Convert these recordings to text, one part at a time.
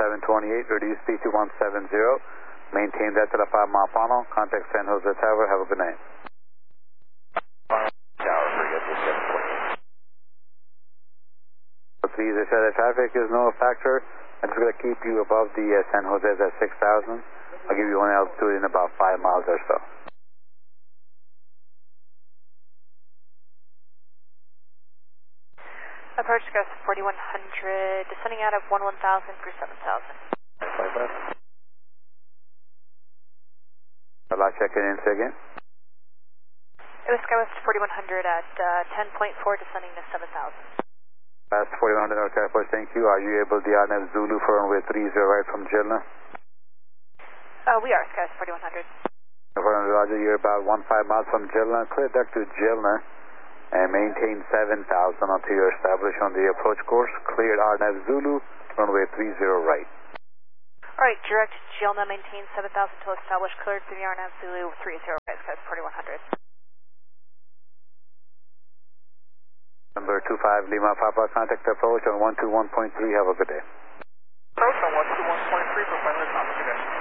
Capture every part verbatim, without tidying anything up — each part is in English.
seven twenty-eight, reduce speed to one seventy. Maintain that to the five mile final. Contact San Jose Tower. Have a good night. Tower, forget the seven twenty-eight. Please ensure that traffic is no factor. I'm just going to keep you above the uh, San Jose at six thousand. I'll give you one altitude in about five miles or so. Approach Gus forty-one hundred, descending out of one one thousand for seven thousand. I'll check in in again. It was Skywest forty-one hundred at uh, ten point four, descending to seven thousand. Last forty-one hundred North Airport, thank you. Are you able to R N F Zulu for runway three zero right from Jelna? Uh, we are Skywest forty-one hundred. Roger, you're about one five miles from Jelna. Clear back to Jelna and maintain seven thousand until you're established on the approach course. Cleared R N F Zulu, runway three zero right. Alright, direct Jelna, maintain seven thousand until established, cleared for the R N F Zulu three zero right, Skywest forty-one hundred. Number two five Lima Papa, contact approach on one two one point three. Have a good day. Approach on one two one point three for final time. Good day.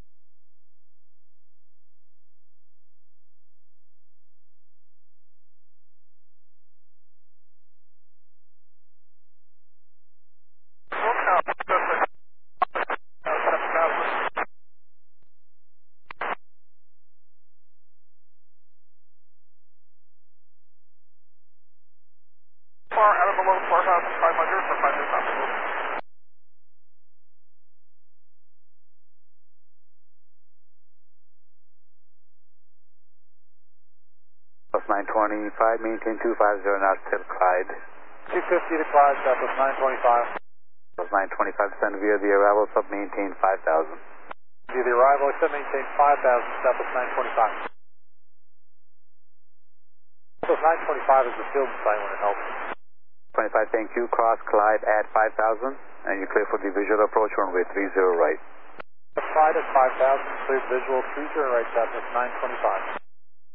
Far out of below four thousand five hundred for final time. Plus nine twenty-five, maintain two five zero knots till Clyde. two fifty to Clyde, Southwest nine twenty-five. Plus nine twenty-five, descend via the arrival, sub maintain five thousand. Via the arrival, except maintain five thousand, Southwest nine twenty-five. Southwest nine twenty-five is the field site when it helps. twenty-five, thank you. Cross Clyde at five thousand, and you clear for the visual approach runway three zero right. Clyde at five thousand, cleared visual three zero right, Southwest nine twenty-five.